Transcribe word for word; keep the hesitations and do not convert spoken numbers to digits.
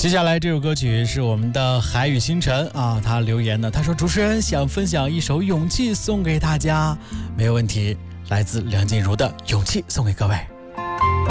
接下来这首歌曲是我们的海雨星辰啊，他留言的，他说主持人想分享一首勇气送给大家，没有问题，来自梁静茹的勇气送给各位。